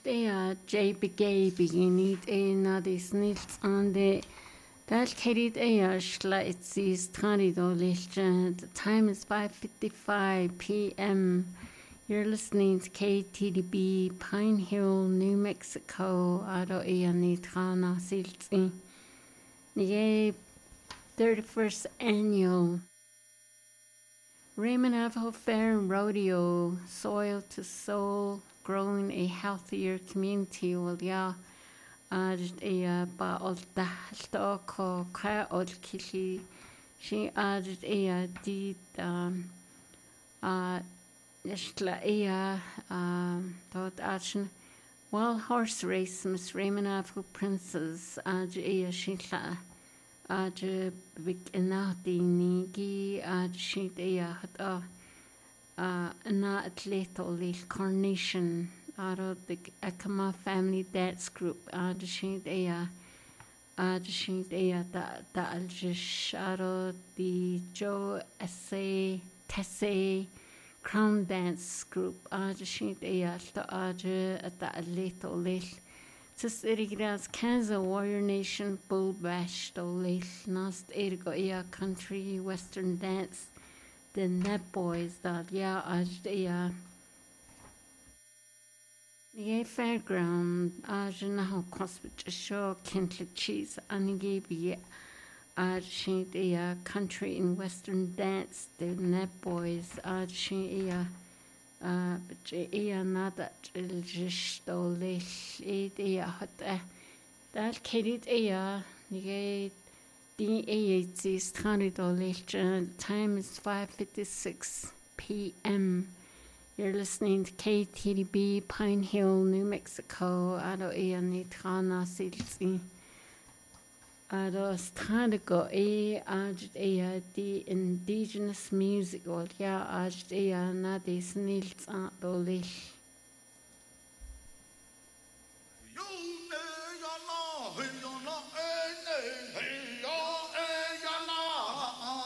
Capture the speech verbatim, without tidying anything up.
Ajtea J Begay beginit e na dis nils on the that carried a ashla it sees twenty dollars. The time is five fifty five P M. You're listening to K T D B Pine Hill, New Mexico, Ado e Anitrana Silti. The thirty-first annual Raymond Navajo Fair Rodeo, Soil to Soul, growing a healthier community. Well, yeah, uh, a ba old da ko ka old kishi. She added a did um uh Ishla a um thought action. While horse race, Miss Raymond Navajo Princess, add a shitla. Add big enati nigi, add sheet a hat uh, na athlete oli carnation out of the Akama family dance group uh, the sheet a uh, the sheet a da da aljish out of the Joe Essay Tesse crown dance group uh, the sheet a the uh, da athlete oli tis irigras Kansas Warrior Nation Bull Bash oli nast ergo a country western dance the net boys that yeah as the uh the fairground as now cosmic show Kently cheese and gave ye as she the uh, country in western dance the net boys as she uh uh but yeah not that just only it yeah that kid yeah the D A is hundred dollars. The time is five fifty six P M. You're listening to K T D B Pine Hill, New Mexico. Ado e anitrana silsi. Ado stradigo e aj e the indigenous music. Well, yeah, aj e na des nils dolich.